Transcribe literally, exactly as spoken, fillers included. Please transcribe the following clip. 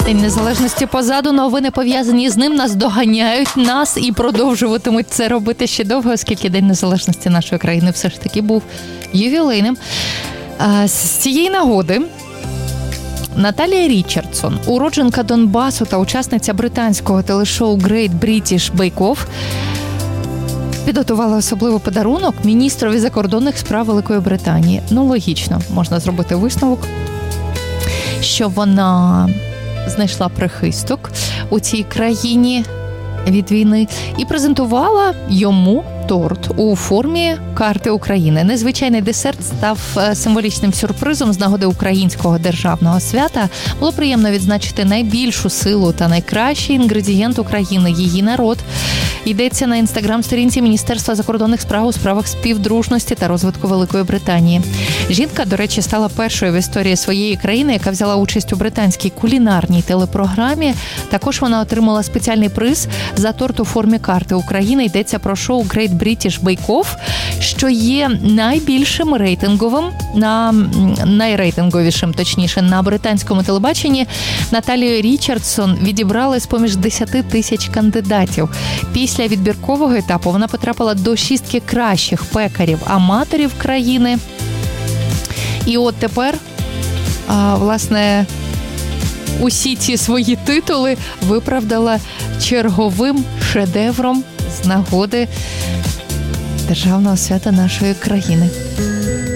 День Незалежності позаду, новини пов'язані з ним нас доганяють нас і продовжуватимуть це робити ще довго, оскільки День Незалежності нашої країни все ж таки був ювілейним. З цієї нагоди Наталія Річардсон, уродженка Донбасу та учасниця британського телешоу Great British Bake Off, підготувала особливий подарунок міністрові закордонних справ Великої Британії. Ну, логічно, можна зробити висновок, що вона знайшла прихисток у цій країні від війни і презентувала йому торт у формі карти України. Незвичайний десерт став символічним сюрпризом з нагоди українського державного свята. Було приємно відзначити найбільшу силу та найкращий інгредієнт України – її народ. Йдеться на інстаграм-сторінці Міністерства закордонних справ у справах співдружності та розвитку Великої Британії. Жінка, до речі, стала першою в історії своєї країни, яка взяла участь у британській кулінарній телепрограмі. Також вона отримала спеціальний приз за торт у формі карти України. Йдеться про шоу Great British Bake Off, що є найбільшим рейтинговим, на найрейтинговішим, точніше, на британському телебаченні. Наталію Річардсон відібрали з-поміж десяти тисяч кандидатів. Після відбіркового етапу вона потрапила до шістки кращих пекарів-аматорів країни. І от тепер, а, власне, усі ці свої титули виправдала черговим шедевром з нагоди державного свята нашої країни.